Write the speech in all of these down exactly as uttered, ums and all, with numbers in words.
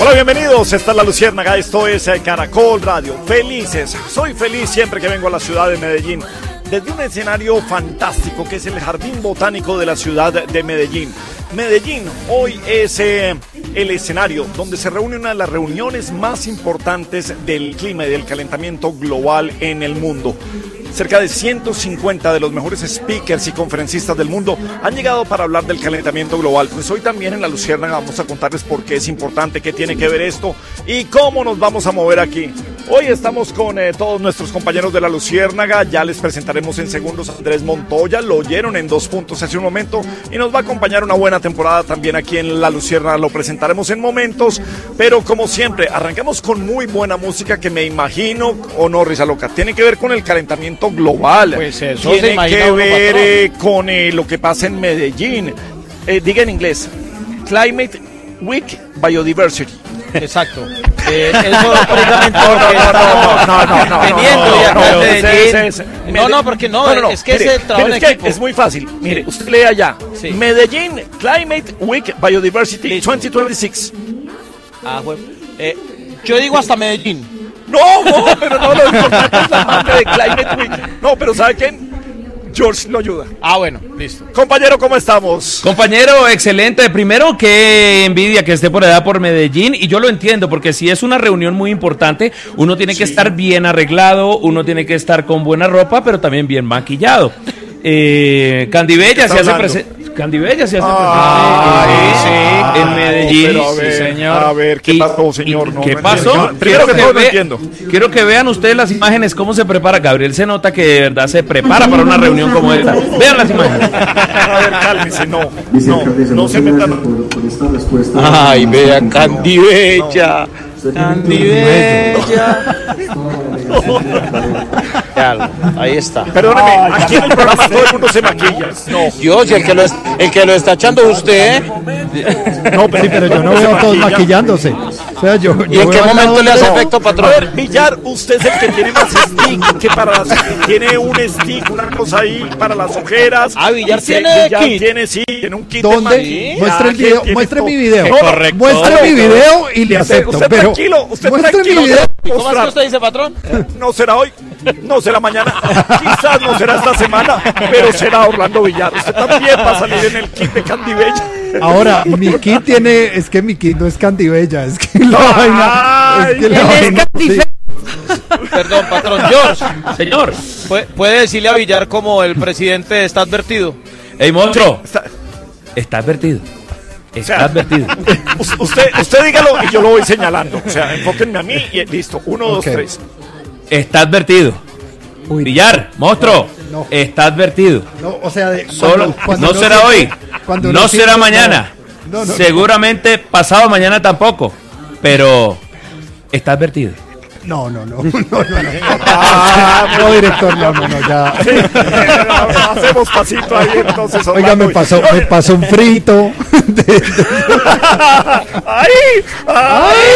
Hola, bienvenidos, esta es La Luciérnaga, esto es Caracol Radio. Felices, soy feliz siempre que vengo a la ciudad de Medellín, desde un escenario fantástico que es el Jardín Botánico de la ciudad de Medellín. Medellín hoy es eh, el escenario donde se reúne una de las reuniones más importantes del clima y del calentamiento global en el mundo. Cerca de ciento cincuenta de los mejores speakers y conferencistas del mundo han llegado para hablar del calentamiento global. Pues hoy también en La Luciérnaga vamos a contarles por qué es importante, qué tiene que ver esto y cómo nos vamos a mover aquí. Hoy estamos con eh, todos nuestros compañeros de La Luciérnaga. Ya les presentaremos en segundos a Andrés Montoya. Lo oyeron en Dos Puntos hace un momento y nos va a acompañar una buena temporada también aquí en La Luciérnaga. Lo presentaremos en momentos, pero como siempre, arrancamos con muy buena música que me imagino, o no, Risa Loca, tiene que ver con el calentamiento global. Pues eso tiene se imagina que uno, ver eh, con eh, lo que pasa en Medellín. Eh, diga en inglés, Climate Week Biodiversity. Exacto. Eh, eso precisamente porque estamos no, no, no, teniendo no, y acá no, en no, Medellín. es- es- No, no, porque no, No, no, no, es que mire, es el trabajo pero en es que equipo. es muy fácil. Mire, usted lee allá. Sí. Medellín Climate Week Biodiversity Listo. veinte veintiséis. Ah, bueno. Eh, yo digo hasta Medellín. No, no, pero no, lo importante es la parte de Climate Week. No, pero ¿sabe quién? George lo ayuda. Ah, bueno, listo. Compañero, ¿cómo estamos? Compañero, excelente. Primero, qué envidia que esté por allá por Medellín, y yo lo entiendo, porque si es una reunión muy importante, uno tiene que Sí. estar bien arreglado, uno tiene que estar con buena ropa, pero también bien maquillado. Eh, Candibella está se hace hablando? presente. Candibella se hace Ay, presente sí. en Medellín. Pero a ver, Sí, señor. a ver, ¿qué Y- pasó, señor? y- No, ¿Qué no pasó? entiendo. Primero que todo, no ve- entiendo. quiero que vean ustedes las imágenes, cómo se prepara. Gabriel se nota que de verdad se prepara para una reunión como esta. Vean las imágenes. A ver, cálmese, no. No, Vicealcaldesa, no se muchas metan. gracias por, por esta respuesta. Ay, vea, Candibella. Candibella. Ya, ahí está. Perdóneme, aquí en el programa todo el mundo se maquilla. No, Dios, el que lo, es- el que lo está echando es usted. no, pero, Sí, pero yo no veo a todos maquillándose. O sea, yo, ¿Y yo en qué veo al momento lado le hace de- efecto, a patrón? ver, Villar, usted es el que tiene más stick que para las, tiene un stick, una cosa ahí para las ojeras. Ah, Villar Dice, tiene Villar kit. tiene, sí, tiene un kit de ¿Dónde? maquillaje, Muestre el video, tiene muestre todo. mi video. No, Correcto. Muestre no, mi no. video y le Usted, acepto. usted pero tranquilo, usted muestre tranquilo. mi video. ¿Cómo es que Mostrar. usted dice, patrón? No será hoy, no será mañana, quizás no será esta semana, pero será Orlando Villar. Usted también va a salir en el kit de Candibella. Ahora, mi kit tiene, es que mi kit no es Candibella, es que la vaina, es que la Él es vaina, sí. Perdón, patrón. George, Señor. ¿puede, puede decirle a Villar como el presidente está advertido? Ey, monstruo. Está- Está advertido. Está sea, advertido. Us- Usted, usted dígalo y yo lo voy señalando. O sea, enfóquenme a mí y listo. Uno, dos, Ok. tres. Está advertido. Uy, Villar, monstruo. No. Está advertido. no, o sea, de- Solo, cuando- cuando no uno será siente- hoy, cuando no uno será siente- mañana, no, no, no. seguramente pasado mañana tampoco, pero está advertido. No, no, no, no, no, no. Ah, no, director, no, no, no, ya. Hacemos pasito ahí entonces. Oiga, me Orlando. pasó, me pasó un frito. de- de- ¡Ay! ¡Ay!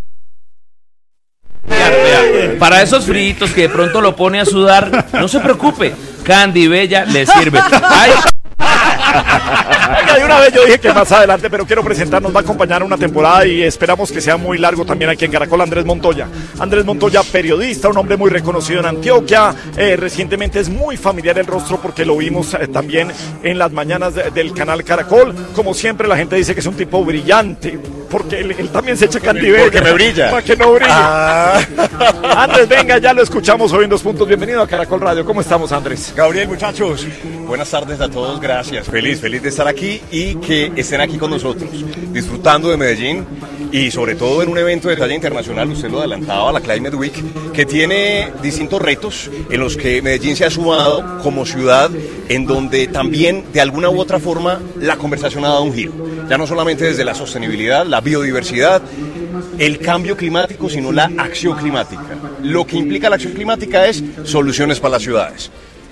Vea, vea, para esos fritos que de pronto lo pone a sudar, no se preocupe, Candibella le sirve. Ay, Oiga, de una vez yo dije que más adelante, pero quiero presentarnos, va a acompañar una temporada y esperamos que sea muy largo también aquí en Caracol, Andrés Montoya. Andrés Montoya, periodista, un hombre muy reconocido en Antioquia, eh, recientemente es muy familiar el rostro porque lo vimos eh, también en las mañanas de- del canal Caracol. Como siempre la gente dice que es un tipo brillante, porque él, él también se echa Candibella. Porque me brilla. Para que no brille. Andrés, venga, ya lo escuchamos hoy en Dos Puntos. Bienvenido a Caracol Radio. ¿Cómo estamos, Andrés? Gabriel, muchachos, buenas tardes a todos, gracias. Feliz, feliz de estar aquí y que estén aquí con nosotros, disfrutando de Medellín y sobre todo en un evento de talla internacional, usted lo adelantaba, la Climate Week, que tiene distintos retos en los que Medellín se ha sumado como ciudad, en donde también de alguna u otra forma la conversación ha dado un giro, ya no solamente desde la sostenibilidad, la biodiversidad, el cambio climático, sino la acción climática. Lo que implica la acción climática es soluciones para las ciudades.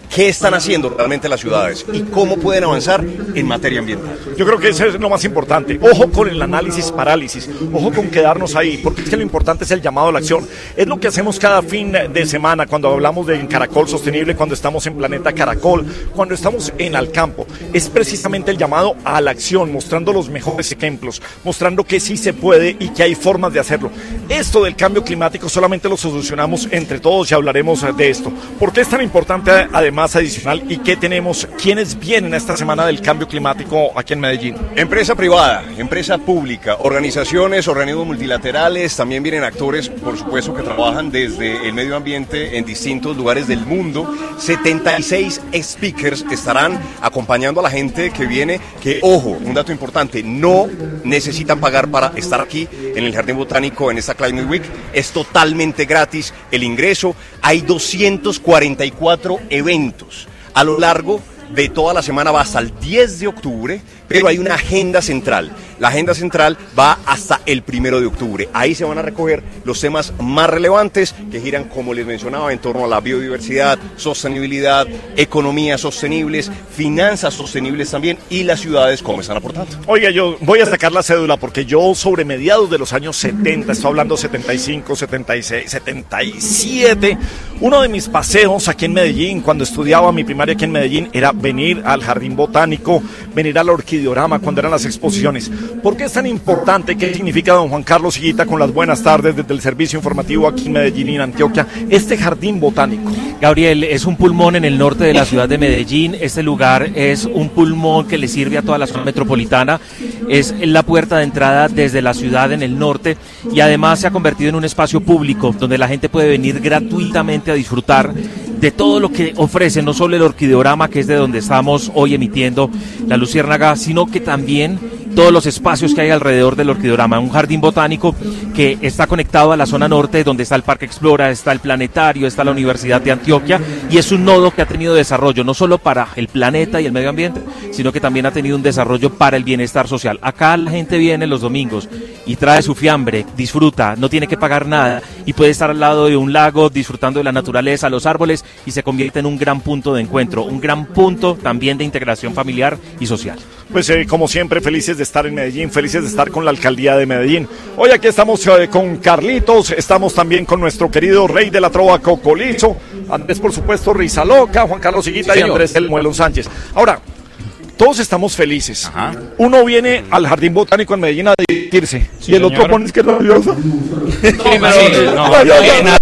qué están haciendo realmente las ciudades y cómo pueden avanzar en materia ambiental. Yo creo que eso es lo más importante. Ojo con el análisis parálisis, ojo con quedarnos ahí, porque es que lo importante es el llamado a la acción. Es lo que hacemos cada fin de semana cuando hablamos de Caracol Sostenible, cuando estamos en Planeta Caracol, cuando estamos en Alcampo. Es precisamente el llamado a la acción, mostrando los mejores ejemplos, mostrando que sí se puede y que hay formas de hacerlo. Esto del cambio climático solamente lo solucionamos entre todos y hablaremos de esto. ¿Por qué es tan importante además adicional y qué tenemos? ¿Quiénes vienen a esta semana del cambio climático aquí en Medellín? Empresa privada, empresa pública, organizaciones, organismos multilaterales, también vienen actores, por supuesto, que trabajan desde el medio ambiente en distintos lugares del mundo. setenta y seis speakers estarán acompañando a la gente que viene, que, ojo, un dato importante, no necesitan pagar para estar aquí en el Jardín Botánico en esta Climate Week, es totalmente gratis el ingreso. Hay doscientos cuarenta y cuatro eventos a lo largo de toda la semana, va hasta el diez de octubre, pero hay una agenda central. La agenda central va hasta el primero de octubre. Ahí se van a recoger los temas más relevantes que giran, como les mencionaba, en torno a la biodiversidad, sostenibilidad, economías sostenibles, finanzas sostenibles también, y las ciudades cómo están aportando. Oiga, yo voy a sacar la cédula porque yo sobre mediados de los años setenta, estoy hablando setenta y cinco, setenta y seis, setenta y siete, uno de mis paseos aquí en Medellín, cuando estudiaba mi primaria aquí en Medellín, era venir al Jardín Botánico, venir al Orquideorama cuando eran las exposiciones. ¿Por qué es tan importante? ¿Qué significa don Juan Carlos Higuita con las buenas tardes desde el servicio informativo aquí en Medellín y en Antioquia? Este Jardín Botánico. Gabriel, es un pulmón en el norte de la ciudad de Medellín. Este lugar es un pulmón que le sirve a toda la zona metropolitana. Es la puerta de entrada desde la ciudad en el norte y además se ha convertido en un espacio público donde la gente puede venir gratuitamente a disfrutar de todo lo que ofrece, no solo el Orquideorama, que es de donde estamos hoy emitiendo la Luciérnaga, sino que también todos los espacios que hay alrededor del Orquideorama. Un jardín botánico que está conectado a la zona norte, donde está el Parque Explora, está el Planetario, está la Universidad de Antioquia, y es un nodo que ha tenido desarrollo no solo para el planeta y el medio ambiente, sino que también ha tenido un desarrollo para el bienestar social. Acá la gente viene los domingos y trae su fiambre, disfruta, no tiene que pagar nada y puede estar al lado de un lago disfrutando de la naturaleza, los árboles, y se convierte en un gran punto de encuentro, un gran punto también de integración familiar y social. Pues eh, como siempre, felices de estar en Medellín, felices de estar con la alcaldía de Medellín. Hoy aquí estamos eh, con Carlitos, estamos también con nuestro querido rey de la trova Cocolizo, Andrés, por supuesto, Rizaloca, Juan Carlos Higuita, sí, y Andrés El Muelón Sánchez. Ahora, todos estamos felices. Ajá. Uno viene al Jardín Botánico en Medellín a divertirse, sí, y el señor. Otro pone que es rabioso. Sí, pero, sí, no, rabioso. No,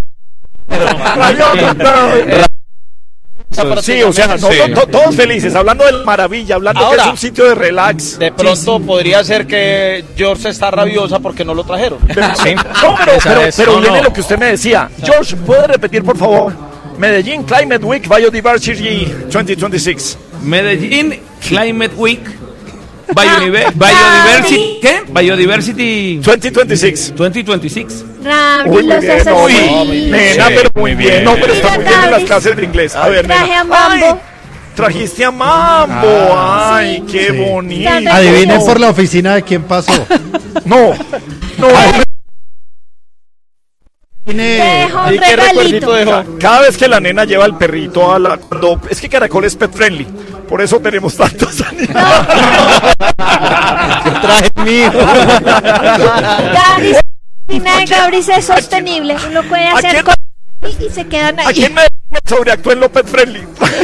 rabioso. No. Sí, o sea, no, sí. to, to, todos felices, hablando de maravilla, hablando Ahora, que es un sitio de relax. De pronto sí, podría ser que George está rabiosa porque no lo trajeron. Pero, sí. No, pero, pero, pero no, viene no. lo que usted me decía. George, ¿puede repetir, por favor? Medellín Climate Week Biodiversity veinte veintiséis. Medellín Climate Week Biodiver- Biodiversity, ¿qué? Biodiversity veinte veintiséis. veinte veintiséis. Uy, muy bien, no, sí, nena, pero muy bien. bien. No, pero está muy bien en las clases de inglés. A ver, traje nena. a Mambo. Ay, trajiste a Mambo. Ah, ay, sí, qué sí. bonito. Adivinen por la oficina de quién pasó. No, no. Dejo un regalito. Cada vez que la nena lleva el perrito a la... No, es que Caracol es pet friendly. Por eso tenemos tantos animales. ¿Qué traje mío? Gabris, Gabris es sostenible. Uno puede hacer cosas y se quedan ahí. Aquí en Medellín sobreactúa en lo pet friendly.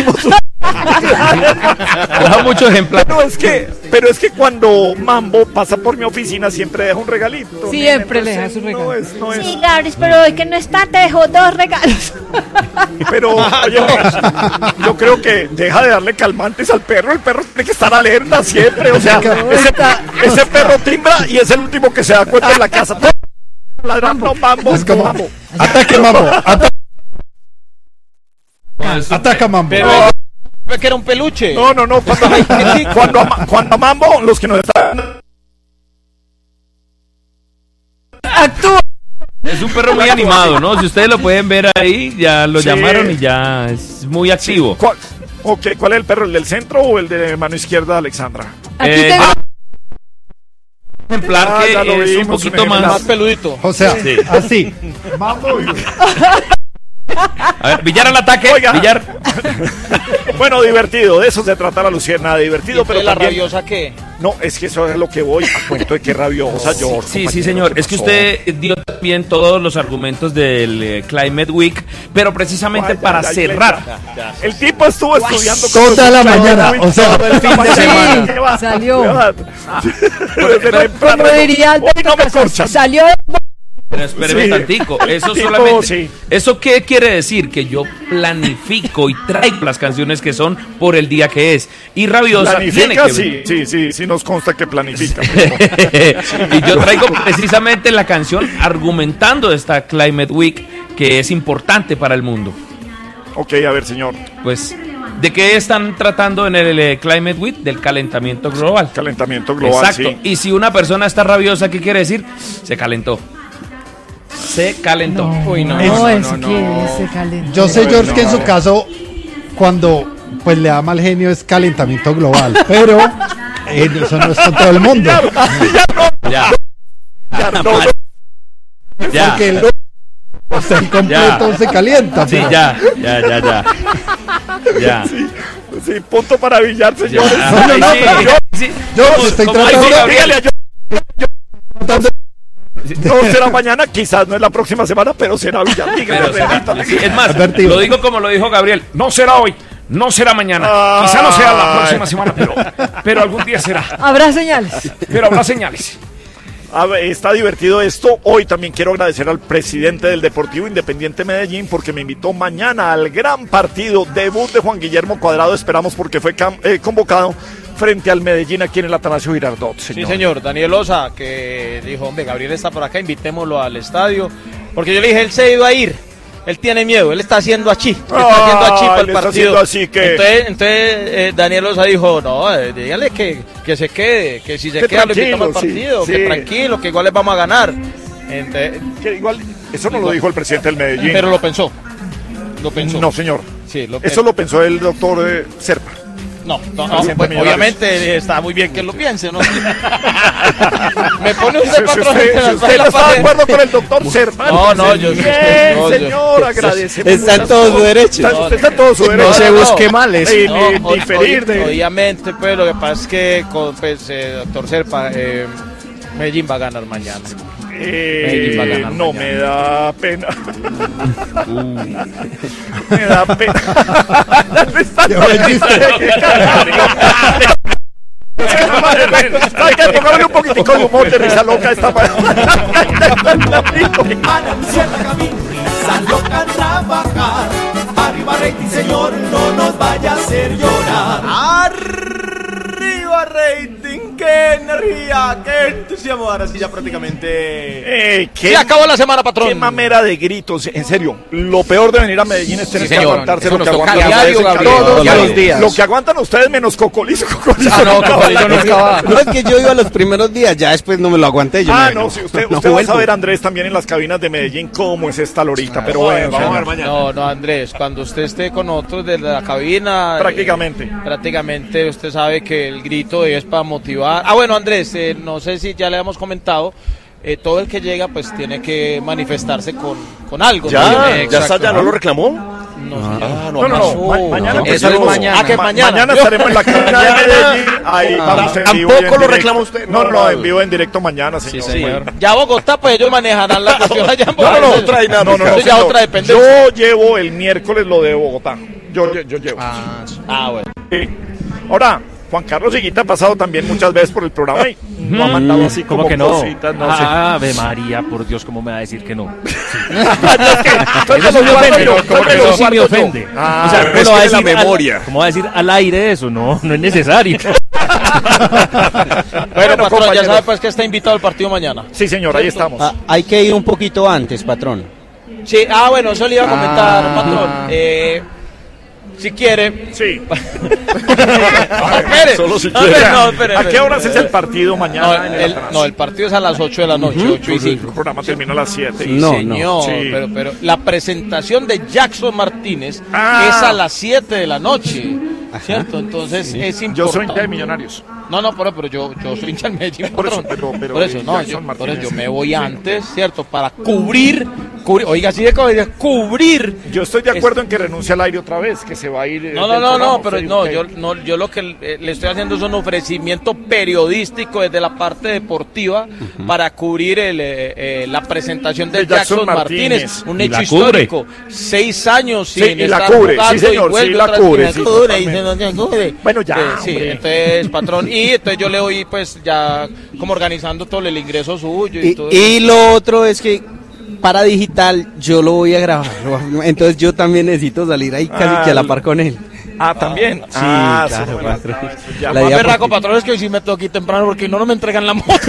Deja muchos ejemplares. Pero es que, pero es que cuando Mambo pasa por mi oficina siempre deja un regalito. Siempre le deja su regalo. No es, no es. Sí, Gabris, pero hoy que no está te dejo dos regalos. Pero oye, yo creo que deja de darle calmantes al perro. El perro tiene que estar alerta siempre. O sea, ese, ese perro timbra y es el último que se da cuenta en la casa. Ladrando Mambo. Es como Mambo. Ataque Mambo. Ataque. Ataca Mambo. Pero que era un peluche. No, no, no. Cuando, cuando, a, cuando a Mambo, los que nos están... Actúa. Es un perro muy animado, ¿no? Si ustedes lo pueden ver ahí, ya lo sí. llamaron y ya es muy activo. ¿Cuál, okay, ¿Cuál es el perro? ¿El del centro o el de mano izquierda, Alexandra? Aquí eh, tengo... ah, ejemplar ah, que es vimos, un poquito más... más peludito. O sea, sí. así. Mambo. A ver, Villar al ataque. Oiga. Villar. Bueno, divertido, de eso se trata la Luciérnaga, divertido, pero la también... rabiosa qué? No, es que eso es lo que voy a cuento de que rabiosa, George. Sí, sí, señor. Es que usted dio también todos los argumentos del eh, Climate Week, pero precisamente Ay, para ya, ya, cerrar. ya, ya. El tipo estuvo estudiando Toda la mañana, o sea, todo el fin de semana. Sí, ¿Qué va? salió. ¿Qué va? Desde temprano. Como diría Hoy no me Alberto, corchan. salió Pero espéreme Sí. tantico, eso Tipo, solamente, sí. ¿eso qué quiere decir? Que yo planifico y traigo las canciones que son por el día que es. Y Rabiosa tiene Planifica, que... sí, sí, sí, sí nos consta que planifica. Y yo traigo precisamente la canción argumentando esta Climate Week que es importante para el mundo. Ok, a ver, señor. Pues, ¿de qué están tratando en el eh, Climate Week? Del calentamiento global. Calentamiento global, Exacto. sí. Y si una persona está rabiosa, ¿qué quiere decir? Se calentó. Se calentó. No, Uy, no, no, no, eso no, que no. se calentó. Yo sé, George, no. que en su caso, cuando pues le da mal genio es calentamiento global, pero eh, eso no es con todo el mundo. Ya. Ya, no, Ya. Porque el, o sea, el completo Ya. se calienta. Sí, pero- ya, ya, ya, ya. Ya. sí, punto para Villar, Ya. señores. No, no, no, Sí, pero yo- sí. yo Como- estoy como tratando- dijo Gabriel. Dígale a yo. No será mañana, quizás no es la próxima semana, pero será Villar. Dígale, Pero será- repítale. sí, es más, Advertido. lo digo como lo dijo Gabriel. No será hoy, no será mañana. Quizá no sea la próxima semana, pero, pero algún día será. Habrá señales. Pero habrá señales. A ver, está divertido esto. Hoy también quiero agradecer al presidente del Deportivo Independiente Medellín porque me invitó mañana al gran partido, debut de Juan Guillermo Cuadrado. Esperamos porque fue cam- eh, convocado frente al Medellín aquí en el Atanasio Girardot, señor. Sí, señor. Daniel Osa, que dijo, hombre, Gabriel está por acá, invitémoslo al estadio. Porque yo le dije, él se iba a ir. Él tiene miedo, él está haciendo achí. Está haciendo achí para Ay, el le está partido. haciendo así que- Entonces, entonces eh, Daniel Osa dijo, no, eh, dígale que, que se quede, que si se Que queda lo invitamos al tranquilo, sí, partido, sí. que tranquilo, que igual les vamos a ganar. Entonces, Que igual, eso no lo dijo el presidente del Medellín. pero lo pensó. Lo pensó. No, señor. Sí, lo, Eso lo pensó el doctor eh, Serpa. No, no, no, Presidente pues, Millonarios. obviamente está muy bien que lo piense, ¿no? Me pone Si usted usted, patrón si entre las usted la no está de pared. acuerdo con el doctor Serpa. No, no, yo- Bien, no, yo- señor, agradecemos. Está en muchas todo su cosas. derecho. Está, usted está en todo su derecho. No se no, busque no. males. Sí, No, ni o- diferir de- o- Obviamente, pues lo que pasa es que con, pues, eh, doctor Serpa, eh, Medellín va a ganar mañana. Eh, Medellín va a ganar no mañana. me da pena. Me da pena. Me está- ¿Sabe qué? Póngale un poquitico de humor de risa loca a esta pa- loca a trabajar. Arriba rating, señor, no nos vaya a hacer llorar. Arriba rating, qué energía, qué entusiasmo. Ahora sí ya prácticamente. Eh, qué, Se acabó la semana, patrón. qué mamera de gritos, en serio. Lo peor de venir a Medellín es tener Sí, que señor. aguantarse Eso lo nos que toca aguantan diario, ustedes. Gabriel, Todos todos los los días. Lo que aguantan ustedes menos Cocolizo. Cocolizo. Ah, no, Cocolizo no estaba. No, es que yo iba los primeros días, ya después no me lo aguanté. Yo Ah, me- no, si usted, no usted va a vuelvo. saber, Andrés, también en las cabinas de Medellín cómo es esta lorita, pero bueno, vamos a ver señor. mañana. No, no, Andrés, cuando usted esté con otros de la cabina. eh, Prácticamente. prácticamente usted sabe que el grito es para motivar. Ah, bueno, Andrés, eh, no sé si ya le hemos comentado. eh, todo el que llega, pues tiene que manifestarse con, con algo. Ya, ¿no? ya está, Exacto. ya no lo reclamó. No, Ah, No, no, no, pasó. ma- mañana Eso estaremos- es mañana. Ah, que Ma- mañana. estaremos en la cabina de Medellín. Ahí vamos en vivo y Tampoco en lo directo. reclama usted. No, no, no, en vivo, en directo mañana, señor. señor. Ya Bogotá, pues ellos manejarán la cuestión allá en No, no, no, Bogotá. otra dinámica. No, no, no, Eso ya señor. otra dependencia. Yo llevo el miércoles lo de Bogotá. Yo, yo, yo llevo. Ah, bueno. Sí. Ahora, Juan Carlos Higuita ha pasado también muchas veces por el programa y no ha mandado así como ¿Cómo que no? cositas, no sé. Ave María, por Dios, ¿cómo me va a decir que no? Entonces Eso sí me lo guardo ofende, yo, ¿cómo que entonces lo eso sí me guardo yo. ofende? Ah, o sea, pero ¿cómo es lo va a que es la decir al- memoria. ¿Cómo va a decir al aire eso? No, no es necesario. Bueno, patrón, ya compañeros. sabe pues que está invitado al partido mañana. Sí, señor, ahí estamos. Ah, hay que ir un poquito antes, patrón. Sí, ah, bueno, eso le iba a comentar, Ah. patrón. Eh, si quiere. Sí. Espere. Solo si No, quiere. espere, no, espere, ¿A qué espere. horas es el partido No, mañana? en el el, Atanasio? no, el partido es a las ocho de la noche, ocho y El cinco. programa termina a las siete. Sí, No, señor, no. Sí. pero, pero la presentación de Jackson Martínez Ah. es a las siete de la noche, ¿cierto? Entonces es importante. Yo soy hincha de Millonarios. No, no, pero, pero yo, yo soy hincha del Medellín, Por eso, patrón. pero- pero por eso, de no, Jackson yo, por Martínez, eso yo sí. me voy Sí, antes, ¿cierto? Para cubrir cubrir, oiga, sí de cubrir. Yo estoy de acuerdo es... en que renuncie al aire otra vez, que se va a ir. No, no, no, no, pero no, yo, no, yo lo que le, le estoy haciendo es un ofrecimiento periodístico desde la parte deportiva uh-huh. para cubrir el, eh, la presentación del Jackson, Jackson Martínez, Martínez, un hecho histórico. Seis años sin sí, y la cubre, sí señor, sí la cubre. Sí, cubre, y no te cubre. Bueno, ya, eh, sí, entonces, patrón, y entonces yo le voy pues ya como organizando todo el ingreso suyo y, y todo. Y lo otro es que para digital yo lo voy a grabar, entonces yo también necesito salir ahí casi ah, que a la par con él. Ah, ¿también? Sí, ah, claro, sí, patrón. Ya, más berraco, patrón, es que hoy sí me tengo aquí temprano porque no, no me entregan la moto.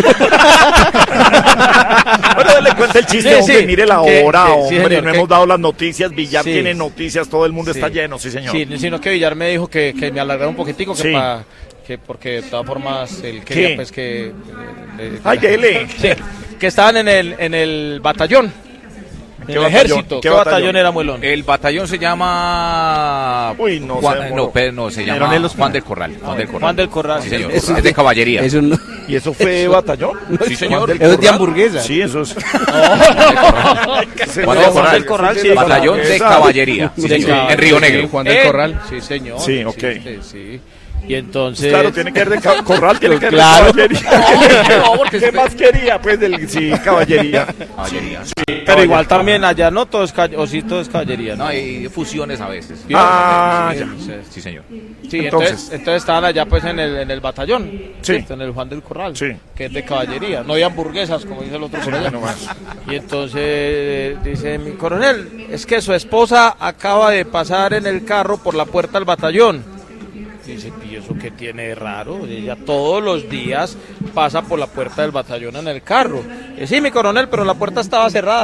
Bueno, le cuenta el chiste, sí, hombre, sí, mire la que, hora, que, hombre, sí, señor, no que, hemos dado las noticias, Villar sí, tiene noticias, todo el mundo sí, está lleno, sí, señor. Sí, sino que Villar me dijo que, que me alargara un poquitico, que sí. para... que porque de todas formas él quería ¿Qué? pues que... Eh, eh, ¡Ay, dele! Sí, que estaban en el, en el batallón. ¿Qué el batallón? Ejército, ¿qué, ¿qué batallón? batallón era Muelón? El batallón se llama Uy, no Juan, sé, no, pero no, se llama los... Juan del Corral. Juan del Corral. Juan del Corral. Sí, señor. Eso, es de caballería. Eso no... ¿Y eso fue eso, batallón? Sí, señor. Eso es de hamburguesa. Sí, eso es. Juan del Corral. Corral sí, batallón de caballería. Sí, señor. En Río Negro. Juan del Corral. Sí, señor. Sí, ok. Sí, sí. Y entonces... Claro, tiene que ver de ca- corral, tiene que ver claro. de caballería. No, porque ¿qué más quería? Pues del, sí, caballería. Caballería. Sí, pero caballería. Igual también allá no todo es, ca- o sí, todo es caballería. No, hay fusiones a veces. Ah, sí, ya. Sí, sí, señor. Sí, entonces, entonces, entonces estaban allá pues en el, en el batallón, sí. ¿cierto? En el Juan del Corral, sí. que es de caballería. No hay hamburguesas, como dice el otro por allá. Y entonces eh, dice mi coronel, es que su esposa acaba de pasar en el carro por la puerta del batallón. Dice, ¿y eso qué tiene de raro? Ella todos los días pasa por la puerta del batallón en el carro. Y sí, mi coronel, pero la puerta estaba cerrada.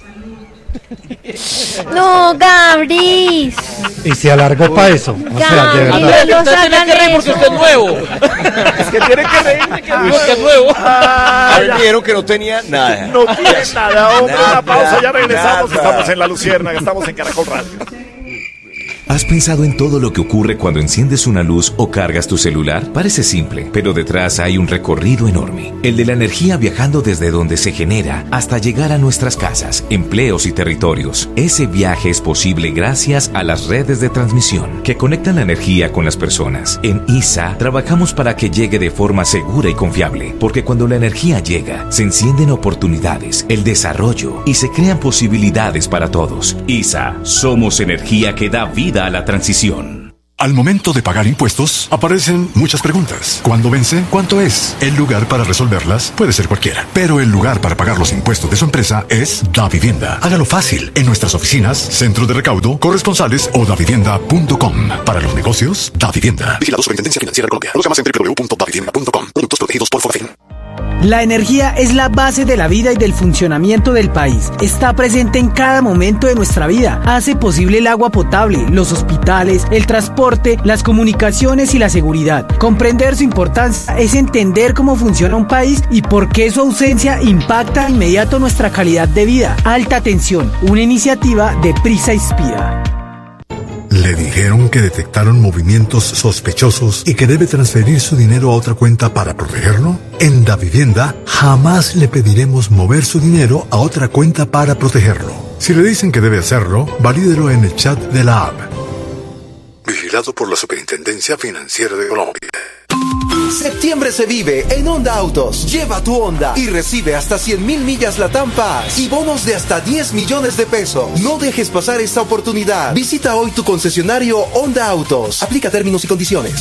No, Gabris. Y se alargó para eso. O sea, de verdad. Usted tiene que reír porque usted es nuevo. Es que tiene que reírse que usted es nuevo. Ah, a ver, dijeron que no tenía nada. No tiene nada, hombre. Nada, Una pausa, ya regresamos. nada. Estamos en La Luciérnaga, estamos en Caracol Radio. ¿Has pensado en todo lo que ocurre cuando enciendes una luz o cargas tu celular? Parece simple, pero detrás hay un recorrido enorme. El de la energía viajando desde donde se genera hasta llegar a nuestras casas, empleos y territorios. Ese viaje es posible gracias a las redes de transmisión que conectan la energía con las personas. En I S A trabajamos para que llegue de forma segura y confiable, porque cuando la energía llega, se encienden oportunidades, el desarrollo y se crean posibilidades para todos. I S A, somos energía que da vida a la transición. Al momento de pagar impuestos, aparecen muchas preguntas. ¿Cuándo vence? ¿Cuánto es? El lugar para resolverlas puede ser cualquiera, pero el lugar para pagar los impuestos de su empresa es Davivienda. Hágalo fácil en nuestras oficinas, centro de recaudo, corresponsales o davivienda punto com. Para los negocios, Davivienda. Vigilado Superintendencia Financiera de Colombia. Conozca más en doble u doble u doble u punto davivienda punto com. Productos protegidos por Forfin. La energía es la base de la vida y del funcionamiento del país. Está presente en cada momento de nuestra vida. Hace posible el agua potable, los hospitales, el transporte, las comunicaciones y la seguridad. Comprender su importancia es entender cómo funciona un país y por qué su ausencia impacta de inmediato nuestra calidad de vida. Alta Tensión, una iniciativa de Prisa Inspira. ¿Le dijeron que detectaron movimientos sospechosos y que debe transferir su dinero a otra cuenta para protegerlo? En Davivienda jamás le pediremos mover su dinero a otra cuenta para protegerlo. Si le dicen que debe hacerlo, valídelo en el chat de la app. Vigilado por la Superintendencia Financiera de Colombia. Septiembre se vive en Honda Autos. Lleva tu Honda y recibe hasta cien mil millas Latam Paz y bonos de hasta diez millones de pesos. No dejes pasar esta oportunidad. Visita hoy tu concesionario Honda Autos. Aplica términos y condiciones.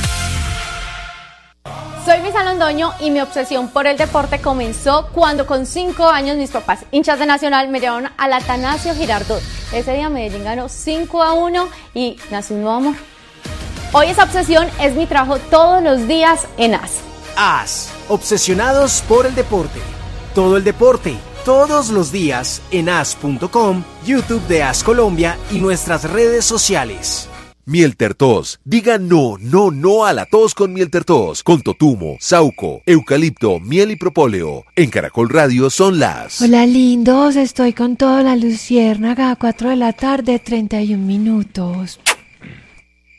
Soy Luisa Londoño y mi obsesión por el deporte comenzó cuando con cinco años mis papás, hinchas de Nacional, me llevaron al Atanasio Girardot. Ese día Medellín ganó cinco a uno y nació un nuevo amor. Hoy esa obsesión es mi trabajo todos los días en A S. A S, obsesionados por el deporte. Todo el deporte, todos los días en A S punto com, YouTube de A S Colombia y nuestras redes sociales. Miel Tertos. Diga no, no, no a la tos con Miel Tertos. Con totumo, sauco, eucalipto, miel y propóleo. En Caracol Radio son las... Hola lindos, estoy con toda la Luciérnaga a cuatro de la tarde, treinta y un minutos.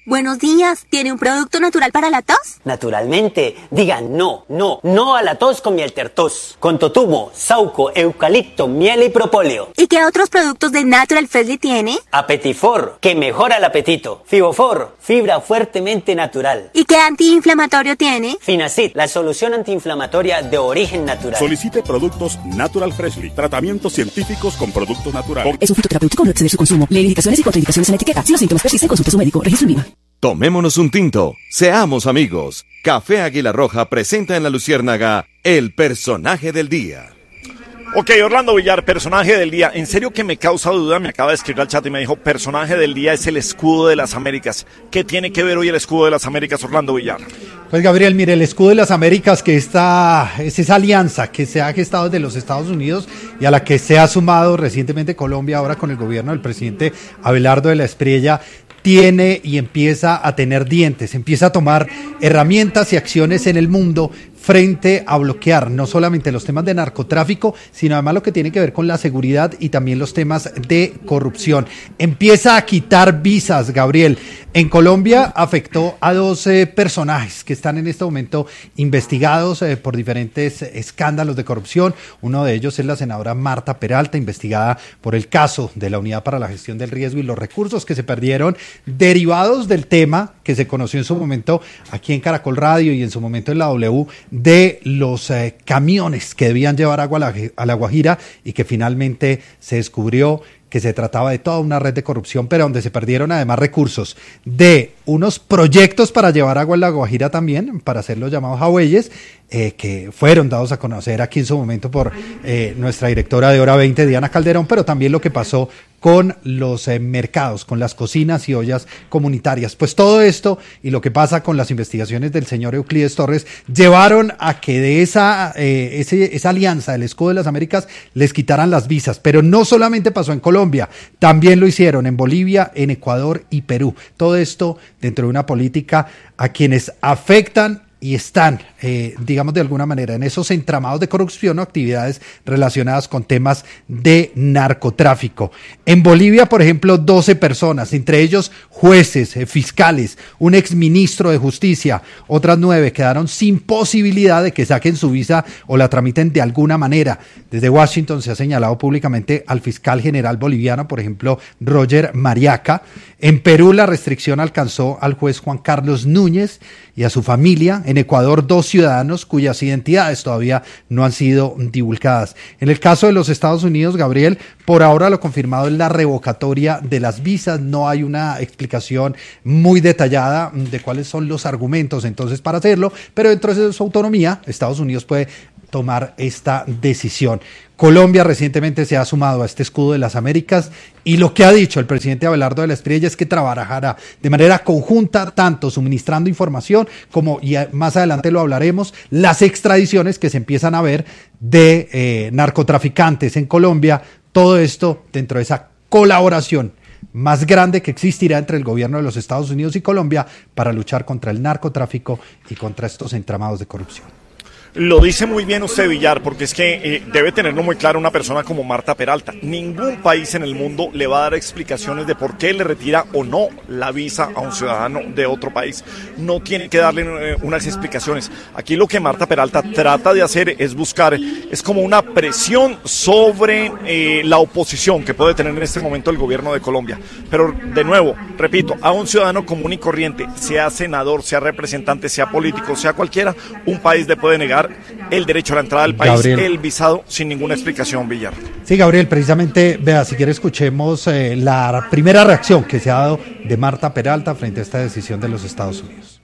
Buenos días, ¿tiene un producto natural para la tos? Naturalmente, digan no, no, no a la tos con miel tertos. Con totumo, sauco, eucalipto, miel y propóleo. ¿Y qué otros productos de Natural Freshly tiene? Apetifor, que mejora el apetito. Fibofor, fibra fuertemente natural. ¿Y qué antiinflamatorio tiene? Finacid, la solución antiinflamatoria de origen natural. Solicite productos Natural Freshly, tratamientos científicos con productos naturales. Es un fitoterapéutico, no exceder su consumo. Lee indicaciones y contraindicaciones en la etiqueta. Si los síntomas persisten, consulte a su médico. Registro en Viva. Tomémonos un tinto, seamos amigos. Café Águila Roja presenta en La Luciérnaga el personaje del día. Ok, Orlando Villar, personaje del día. En serio que me causa duda, me acaba de escribir al chat y me dijo, personaje del día es el escudo de las Américas. ¿Qué tiene que ver hoy el escudo de las Américas, Orlando Villar? Pues Gabriel, mire, el escudo de las Américas, que está, es esa alianza que se ha gestado desde los Estados Unidos y a la que se ha sumado recientemente Colombia ahora con el gobierno del presidente Abelardo de la Espriella, tiene y empieza a tener dientes, empieza a tomar herramientas y acciones en el mundo frente a bloquear no solamente los temas de narcotráfico, sino además lo que tiene que ver con la seguridad y también los temas de corrupción. Empieza a quitar visas, Gabriel. En Colombia afectó a doce personajes que están en este momento investigados eh, por diferentes escándalos de corrupción. Uno de ellos es la senadora Marta Peralta, investigada por el caso de la Unidad para la Gestión del Riesgo y los recursos que se perdieron derivados del tema que se conoció en su momento aquí en Caracol Radio y en su momento en la W, de los eh, camiones que debían llevar agua a la, a la Guajira y que finalmente se descubrió que se trataba de toda una red de corrupción, pero donde se perdieron además recursos de unos proyectos para llevar agua a la Guajira también, para hacer los llamados jagüeyes, eh, que fueron dados a conocer aquí en su momento por eh, nuestra directora de Hora veinte, Diana Calderón, pero también lo que pasó con los eh, mercados, con las cocinas y ollas comunitarias. Pues todo esto y lo que pasa con las investigaciones del señor Euclides Torres llevaron a que de esa, eh, ese, esa alianza del escudo de las Américas les quitaran las visas, pero no solamente pasó en Colombia, también lo hicieron en Bolivia, en Ecuador y Perú. Todo esto dentro de una política a quienes afectan y están, eh, digamos de alguna manera, en esos entramados de corrupción o actividades relacionadas con temas de narcotráfico. En Bolivia, por ejemplo, doce personas, entre ellos jueces, eh, fiscales, un exministro de Justicia, otras nueve quedaron sin posibilidad de que saquen su visa o la tramiten de alguna manera. Desde Washington se ha señalado públicamente al fiscal general boliviano, por ejemplo, Roger Mariaca. En Perú la restricción alcanzó al juez Juan Carlos Núñez y a su familia. En Ecuador, dos ciudadanos cuyas identidades todavía no han sido divulgadas. En el caso de los Estados Unidos, Gabriel, por ahora lo confirmado es la revocatoria de las visas. No hay una explicación muy detallada de cuáles son los argumentos entonces para hacerlo, pero dentro de su autonomía, Estados Unidos puede tomar esta decisión. Colombia recientemente se ha sumado a este escudo de las Américas y lo que ha dicho el presidente Abelardo de la Espriella es que trabajará de manera conjunta, tanto suministrando información como, y más adelante lo hablaremos, las extradiciones que se empiezan a ver de eh, narcotraficantes en Colombia. Todo esto dentro de esa colaboración más grande que existirá entre el gobierno de los Estados Unidos y Colombia para luchar contra el narcotráfico y contra estos entramados de corrupción. Lo dice muy bien usted, Villar, porque es que eh, debe tenerlo muy claro una persona como Marta Peralta. Ningún país en el mundo le va a dar explicaciones de por qué le retira o no la visa a un ciudadano de otro país. No tiene que darle eh, unas explicaciones. Aquí lo que Marta Peralta trata de hacer es buscar, es como una presión sobre eh, la oposición que puede tener en este momento el gobierno de Colombia. Pero de nuevo, repito, a un ciudadano común y corriente, sea senador, sea representante, sea político, sea cualquiera, un país le puede negar el derecho a la entrada del país, Gabriel, el visado, sin ninguna explicación, Villar. Sí, Gabriel, precisamente, vea, si quiere escuchemos eh, la primera reacción que se ha dado de Marta Peralta frente a esta decisión de los Estados Unidos.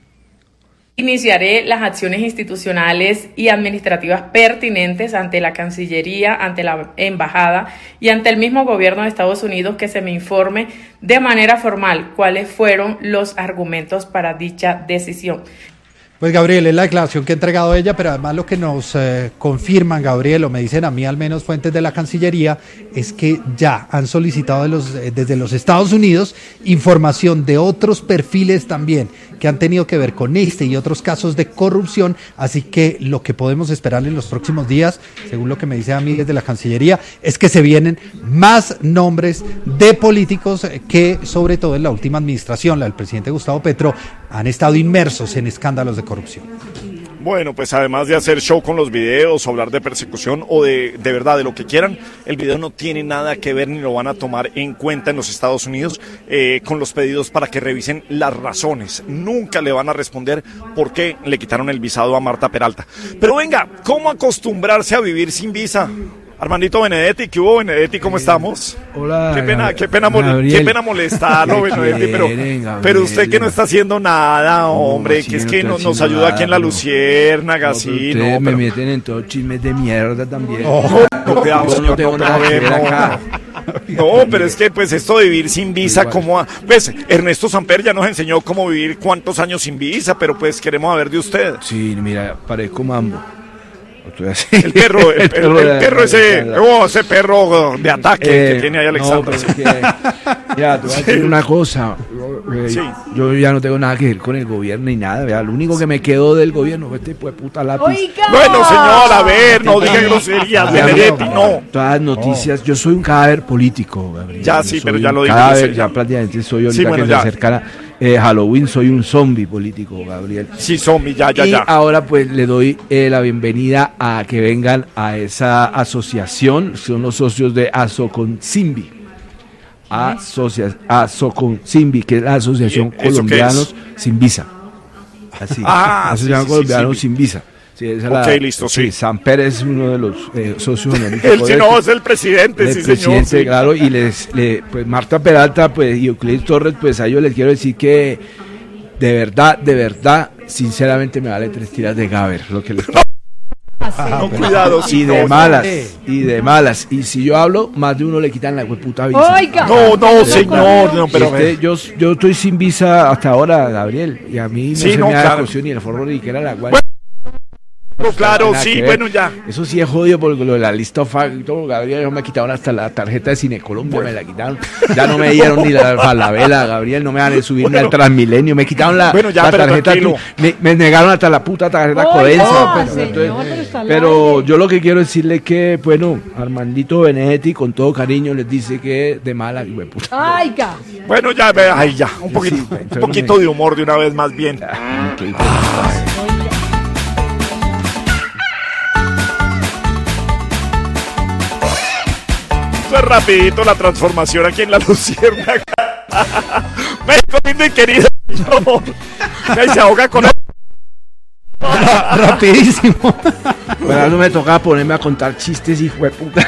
Iniciaré las acciones institucionales y administrativas pertinentes ante la Cancillería, ante la Embajada y ante el mismo gobierno de Estados Unidos que se me informe de manera formal cuáles fueron los argumentos para dicha decisión. Pues Gabriel, es la declaración que ha entregado ella, pero además lo que nos eh, confirman, Gabriel, o me dicen a mí al menos fuentes de la Cancillería, es que ya han solicitado de los, eh, desde los Estados Unidos información de otros perfiles también que han tenido que ver con este y otros casos de corrupción, así que lo que podemos esperar en los próximos días, según lo que me dice a mí desde la Cancillería, es que se vienen más nombres de políticos que, sobre todo en la última administración, la del presidente Gustavo Petro, han estado inmersos en escándalos de corrupción. Bueno, pues además de hacer show con los videos, o hablar de persecución o de, de verdad, de lo que quieran, el video no tiene nada que ver ni lo van a tomar en cuenta en los Estados Unidos eh, con los pedidos para que revisen las razones. Nunca le van a responder por qué le quitaron el visado a Marta Peralta. Pero venga, ¿cómo acostumbrarse a vivir sin visa? Armandito Benedetti, ¿qué hubo, Benedetti? ¿Cómo estamos? Hola. Qué pena, qué pena, Gabriel. qué pena molestarlo, Benedetti, pero, pero usted que no está haciendo nada, hombre, no, que es no que no, nos ayuda nada, aquí en la Luciérnaga, no, sí, no. no, me pero... meten en todos chismes de mierda también. Oh, no, cuidado, yo señor, no tengo no, nada que ver no. acá. No, pero es que pues esto de vivir sin visa, como pues Ernesto Samper ya nos enseñó cómo vivir cuántos años sin visa, pero pues queremos saber de usted. Sí, mira, parezco Mambo. El perro, el, el, el, el perro ese, oh, ese perro de ataque eh, que tiene ahí Alexandra. No, es que, ya, te voy a decir una cosa. Yo, sí. yo ya no tengo nada que ver con el gobierno ni nada. ¿Verdad? Lo único que me quedó del gobierno fue este pues, puta lápiz. Oiga. Bueno, señor, a ver, no diga groserías, Benedetti, no. Todas las noticias, oh. yo soy un cadáver político, Gabriel. Ya, sí, pero ya lo digo. Cadáver, ya prácticamente soy ahorita sí, bueno, que ya. se acerca eh, Halloween, soy un zombie político, Gabriel. Sí, zombie, ya, ya, y ya. ahora pues le doy eh, la bienvenida a que vengan a esa asociación, son los socios de Asoconsimbi. Asocia, Asoconsimbi, que es la Asociación Colombianos Sin Visa. Así, ah, Asociación sí, Colombianos sí, Sin Visa. Sí, esa ok, la, listo, sí. sí. Samper es uno de los eh, socios honoríficos. Él sí no, es el presidente, el sí, presidente, señor. Sí. Claro, y les, le, pues Marta Peralta pues, y Euclides Torres, pues a ellos les quiero decir que de verdad, de verdad, sinceramente me vale tres tiras de Gaber, lo que les pasa. Ah, no, cuidado, y de malas, y de malas. Y si yo hablo, más de uno le quitan la puta visa. Oiga. No, no, señor. No, pero este, yo, yo estoy sin visa hasta ahora, Gabriel. Y a mí no sí, se no, me da claro. la cocción ni el forro ni que era la guay. Bueno, claro, sí, bueno, ya. Eso sí es jodido porque lo de la lista of y todo, Gabriel, me quitaron hasta la tarjeta de Cine Colombia, bueno. me la quitaron. Ya no me dieron ni la falabella, Gabriel, no me van a subirme bueno. al Transmilenio, me quitaron la, bueno, ya, la pero tarjeta, me, me negaron hasta la puta tarjeta oh, Codensa. No, pero, señor, entonces, pero, pero yo lo que quiero decirle es que, bueno, Armandito Benedetti, con todo cariño, les dice que de mala, y puta. Ay, ca. Bueno, ya, ay, ya, un poquito, sí, un poquito me... de humor de una vez más bien. Ah, okay. Esto es rapidito la transformación aquí en la Luciérnaga. México lindo y querido. Ahí se ahoga con el... Rapidísimo. Bueno, no me tocaba ponerme a contar chistes, hijo de puta.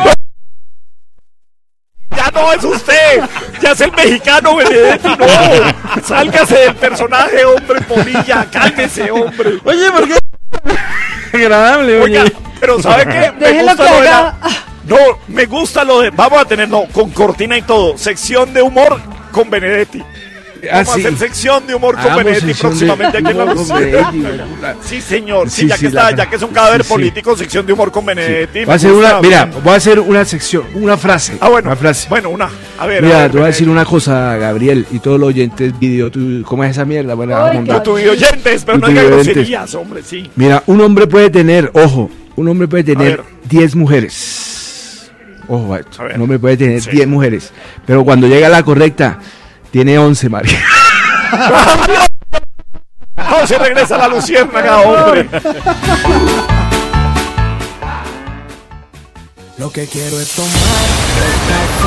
Ya no es usted, ya es el mexicano Benedetti, no. Sálgase del personaje, hombre, Polilla, cálmese, hombre. Oye, ¿por qué? Agradable, oye. Oiga, pero ¿sabe qué? Me Déjelo gusta que lo de haga. la... No, me gusta lo de... Vamos a tener, no, con cortina y todo, sección de humor con Benedetti. Vamos ah, sí. a hacer sección de humor con Benedetti próximamente aquí en la Luciérnaga. Sí, señor, sí, sí ya, sí, que está, ya que es un cadáver sí, político, sí. sección de humor con Benedetti. Sí. Voy a hacer una, mira, voy a hacer una sección, una frase. Ah, bueno, una frase. Bueno, una, a ver. Mira, a ver, te voy a decir una cosa, Gabriel, y todos los oyentes, video, tú, ¿cómo es esa mierda? Bueno, a tu video oyentes, pero no hay groserías, hombre, sí. Mira, un hombre puede tener, ojo, un hombre puede tener diez mujeres. Ojo, esto. Un hombre puede tener diez sí. mujeres, pero cuando llega la correcta, tiene once, María. No se regresa a la Luciérnaga, hombre. Lo que quiero es tomar